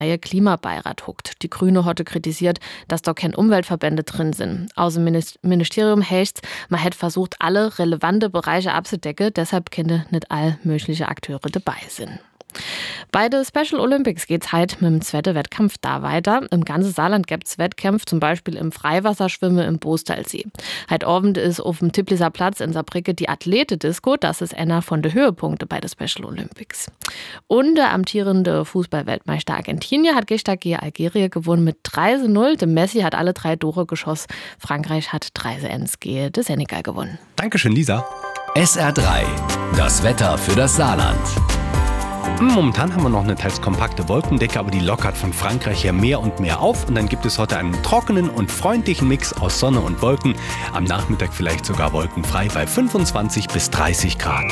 neue Klimabeirat huckt. Die Grüne hatte kritisiert, dass da keine Umweltverbände drin sind. Aus dem Ministerium heißt, man hätte versucht, alle relevante Bereiche abzudecken, deshalb können nicht all mögliche Akteure dabei sind. Bei den Special Olympics geht's heute mit dem zweiten Wettkampf da weiter. Im ganzen Saarland gibt's Wettkämpfe, zum Beispiel im Freiwasserschwimmen im Boostalsee. Heute Abend ist auf dem Tibliser Platz in Saarbrücken die Athlete-Disco. Das ist einer von den Höhepunkten bei den Special Olympics. Und der amtierende Fußball-Weltmeister Argentinien hat gestern gegen Algerien gewonnen mit 3:0. Der Messi hat alle 3 Tore geschossen. Frankreich hat 3:1 gegen den Senegal gewonnen. Dankeschön, Lisa. SR3, das Wetter für das Saarland. Momentan haben wir noch eine teils kompakte Wolkendecke, aber die lockert von Frankreich her mehr und mehr auf. Und dann gibt es heute einen trockenen und freundlichen Mix aus Sonne und Wolken. Am Nachmittag vielleicht sogar wolkenfrei bei 25 bis 30 Grad.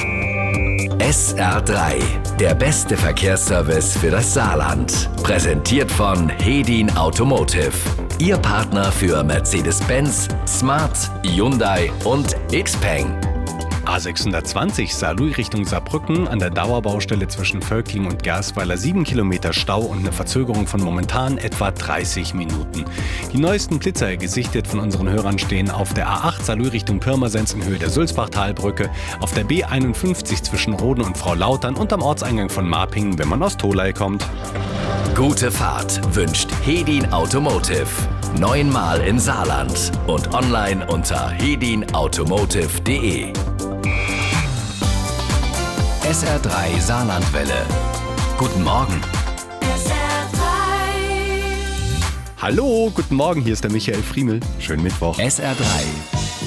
SR3, der beste Verkehrsservice für das Saarland. Präsentiert von Hedin Automotive. Ihr Partner für Mercedes-Benz, Smart, Hyundai und Xpeng. A620 Saarlouis Richtung Saarbrücken an der Dauerbaustelle zwischen Völkling und Gersweiler 7 Kilometer Stau und eine Verzögerung von momentan etwa 30 Minuten. Die neuesten Blitzer gesichtet von unseren Hörern stehen auf der A8 Saarlouis Richtung Pirmasens in Höhe der Sulzbachtalbrücke, auf der B51 zwischen Roden und Frau Lautern und am Ortseingang von Marpingen, wenn man aus Tholey kommt. Gute Fahrt wünscht Hedin Automotive. 9-mal im Saarland und online unter hedinautomotive.de. SR3 Saarlandwelle. Guten Morgen. SR3. Hallo, guten Morgen, hier ist der Michael Friemel. Schönen Mittwoch. SR3